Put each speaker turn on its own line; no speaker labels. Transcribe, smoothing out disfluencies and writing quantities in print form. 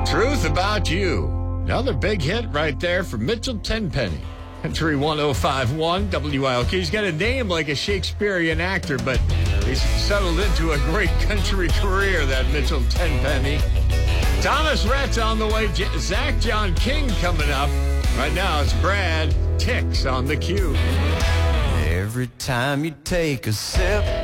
Truth About You. Another big hit right there for Mitchell Tenpenny. Country 105.1 WILK. He's got a name like a Shakespearean actor, but he's settled into a great country career, that Mitchell Tenpenny. Thomas Rhett's on the way. Zach John King coming up. Right now, it's Brad Tix on the cue.
Every time you take a sip